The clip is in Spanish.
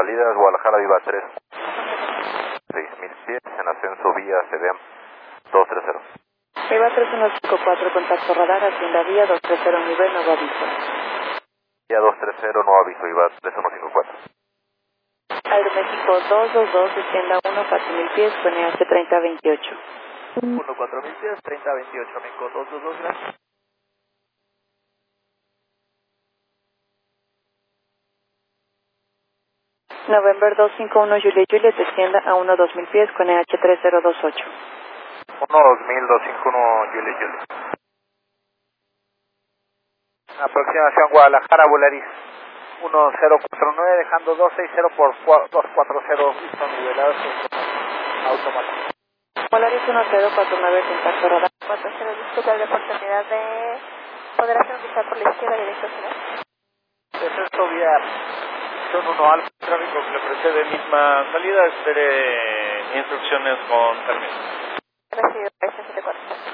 Salidas Guadalajara Viva 3. 6000 pies en ascenso vía CDM 230. Viva 3154, contacto radar, hacienda vía 230, nivel nuevo aviso. Vía 230, nuevo aviso, Viva 3154. Aeroméxico 222, descienda 1, 4000 pies con EH 3028. 4000 pies, 3028, México 222, gracias. November 251, Juliet, descienda a 2000 pies con EH 3028. 251, Juliet. Aproximación Guadalajara, Volaris 1049, dejando 260 por 240, listo, nivelados, automático. Volaris 1049, contacto radar. 40, disculpa la oportunidad de poder hacer un vistazo por la izquierda directo final. Descenso vía 1 Alfa, tráfico que le precede misma salida, espere instrucciones con permiso. Recibido.